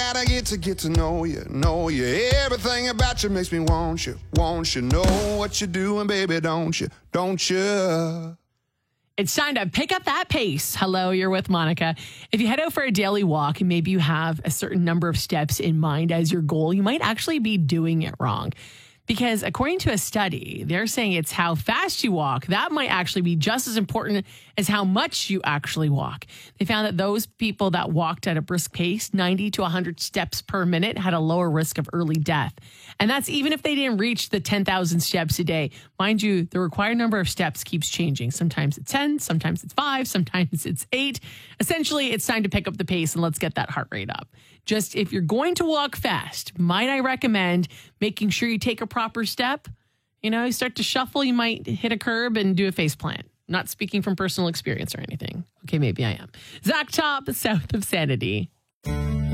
gotta get to know you. Everything about you makes me want you. Know what you're doing, baby, don't you? It's time to pick up that pace. Hello, you're with Monica. If you head out for a daily walk and maybe you have a certain number of steps in mind as your goal, you might actually be doing it wrong. Because according to a study, they're saying it's how fast you walk. That might actually be just as important as how much you actually walk. They found that those people that walked at a brisk pace, 90 to 100 steps per minute, had a lower risk of early death. And that's even if they didn't reach the 10,000 steps a day. Mind you, the required number of steps keeps changing. Sometimes it's 10, sometimes it's 5, sometimes it's 8. Essentially, it's time to pick up the pace and let's get that heart rate up. Just if you're going to walk fast, might I recommend making sure you take a proper step? You start to shuffle, you might hit a curb and do a face plant. Not speaking from personal experience or anything. Okay, maybe I am. Zach Top, South of Sanity.